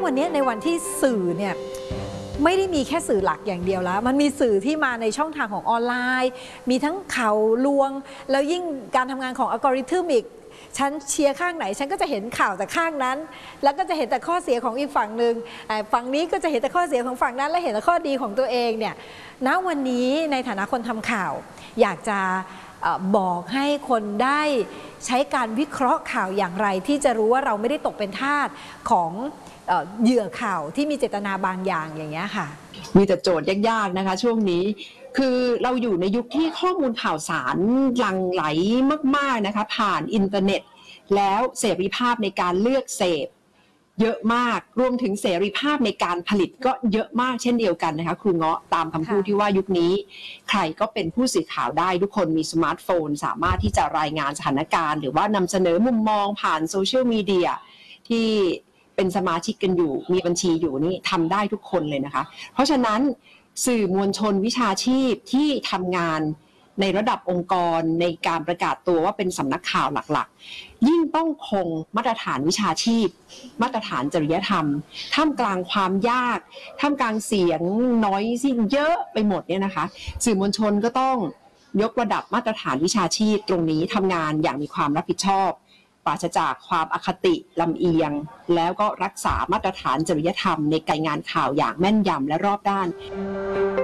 วันนี้ในวันที่สื่อเนี่ยไม่ได้มีแค่สื่อหลักอย่างเดียวแล้วมันมีสื่อที่มาในช่องทางของออนไลน์มีทั้งข่าวลวงแล้วยิ่งการทำงานของอัลกอริทึมอีกฉันเชียร์ข้างไหนฉันก็จะเห็นข่าวแต่ข้างนั้นแล้วก็จะเห็นแต่ข้อเสียของอีกฝั่งหนึ่งฝั่งนี้ก็จะเห็นแต่ข้อเสียของฝั่งนั้นและเห็นแต่ข้อดีของตัวเองเนี่ยณวันนี้ในฐานะคนทำข่าวอยากจะบอกให้คนได้ใช้การวิเคราะห์ข่าวอย่างไรที่จะรู้ว่าเราไม่ได้ตกเป็นทาสของเหยื่อข่าวที่มีเจตนาบางอย่างอย่างเงี้ยค่ะมีแต่โจทย์ยากๆนะคะช่วงนี้คือเราอยู่ในยุคที่ข้อมูลข่าวสารหลั่งไหลมากๆนะคะผ่านอินเทอร์เน็ตแล้วเสรีภาพในการเลือกเสพเยอะมากรวมถึงเสรีภาพในการผลิตก็เยอะมากเช่นเดียวกันนะคะครูเงาะตามคำพูดที่ว่ายุคนี้ใครก็เป็นผู้สื่อข่าวได้ทุกคนมีสมาร์ทโฟนสามารถที่จะรายงานสถานการณ์หรือว่านำเสนอมุมมองผ่านโซเชียลมีเดียที่เป็นสมาชิกกันอยู่มีบัญชีอยู่นี่ทำได้ทุกคนเลยนะคะเพราะฉะนั้นสื่อมวลชนวิชาชีพที่ทำงานในระดับองค์กรในการประกาศตัวว่าเป็นสำนักข่าวหลักๆยิ่งต้องคงมาตรฐานวิชาชีพมาตรฐานจริยธรรมท่ามกลางความยากท่ามกลางเสียงน้อยสิ่งเยอะไปหมดเนี่ยนะคะสื่อมวลชนก็ต้องยกระดับมาตรฐานวิชาชีพตรงนี้ทำงานอย่างมีความรับผิดชอบปราศจากความอคติลำเอียงแล้วก็รักษามาตรฐานจริยธรรมในการงานข่าวอย่างแม่นยำและรอบด้าน